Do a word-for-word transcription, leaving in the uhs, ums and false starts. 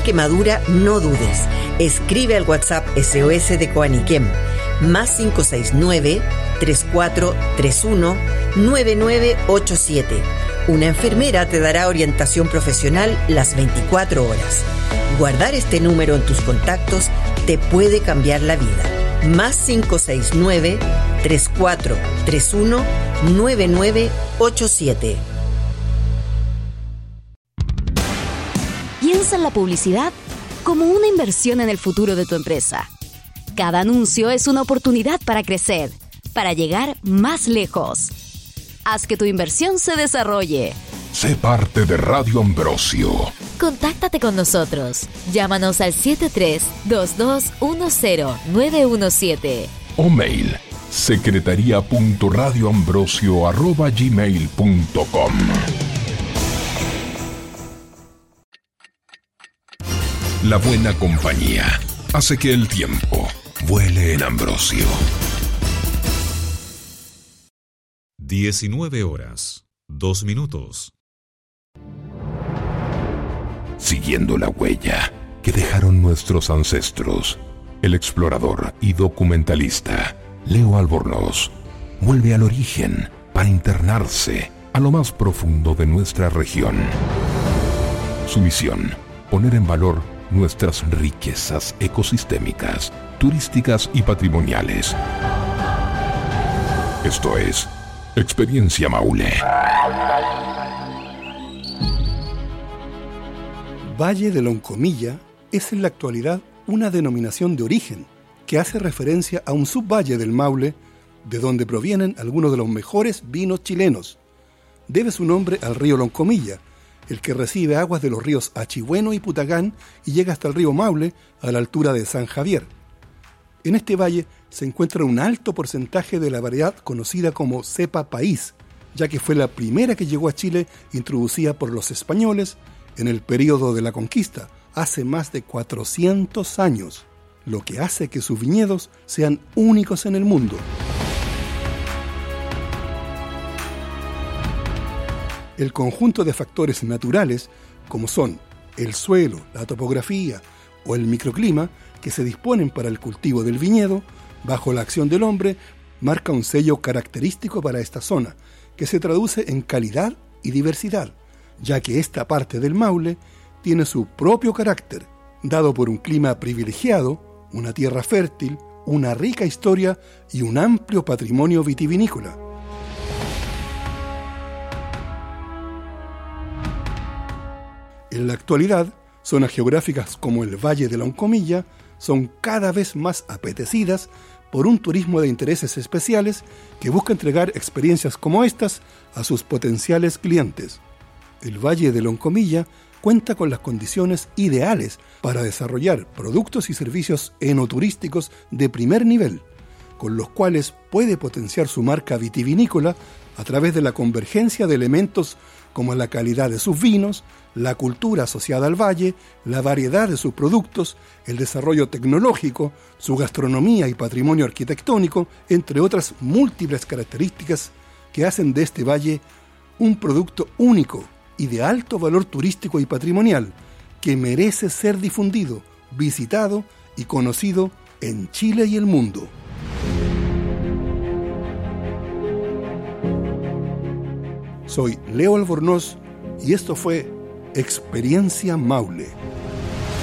quemadura, no dudes. Escribe al WhatsApp S O S de Coaniquem, más cinco seis nueve, tres cuatro tres uno, nueve nueve ocho siete. Una enfermera te dará orientación profesional las veinticuatro horas. Guardar este número en tus contactos te puede cambiar la vida. Más cinco seis nueve, tres cuatro tres uno, nueve nueve ocho siete. Piensa en la publicidad como una inversión en el futuro de tu empresa. Cada anuncio es una oportunidad para crecer, para llegar más lejos. Haz que tu inversión se desarrolle. Sé parte de Radio Ambrosio. Contáctate con nosotros. Llámanos al siete tres dos dos uno cero nueve uno siete. O mail secretaría punto radioambrosio arroba gmail punto com. La buena compañía hace que el tiempo vuele en Ambrosio. diecinueve horas, dos minutos. Siguiendo la huella que dejaron nuestros ancestros, el explorador y documentalista Leo Albornoz vuelve al origen para internarse a lo más profundo de nuestra región. Su misión, poner en valor nuestras riquezas ecosistémicas, turísticas y patrimoniales. Esto es Experiencia Maule. Valle de Loncomilla es en la actualidad una denominación de origen que hace referencia a un subvalle del Maule, de donde provienen algunos de los mejores vinos chilenos. Debe su nombre al río Loncomilla, el que recibe aguas de los ríos Achigüeno y Putagán y llega hasta el río Maule a la altura de San Javier. En este valle se encuentra un alto porcentaje de la variedad conocida como cepa país, ya que fue la primera que llegó a Chile introducida por los españoles en el período de la conquista, hace más de cuatrocientos años, lo que hace que sus viñedos sean únicos en el mundo. El conjunto de factores naturales, como son el suelo, la topografía o el microclima, que se disponen para el cultivo del viñedo, bajo la acción del hombre, marca un sello característico para esta zona, que se traduce en calidad y diversidad, ya que esta parte del Maule tiene su propio carácter, dado por un clima privilegiado, una tierra fértil, una rica historia y un amplio patrimonio vitivinícola. En la actualidad, zonas geográficas como el Valle de Loncomilla son cada vez más apetecidas por un turismo de intereses especiales que busca entregar experiencias como estas a sus potenciales clientes. El Valle de Loncomilla cuenta con las condiciones ideales para desarrollar productos y servicios enoturísticos de primer nivel, con los cuales puede potenciar su marca vitivinícola a través de la convergencia de elementos como la calidad de sus vinos, la cultura asociada al valle, la variedad de sus productos, el desarrollo tecnológico, su gastronomía y patrimonio arquitectónico, entre otras múltiples características que hacen de este valle un producto único y de alto valor turístico y patrimonial que merece ser difundido, visitado y conocido en Chile y el mundo. Soy Leo Albornoz y esto fue Experiencia Maule.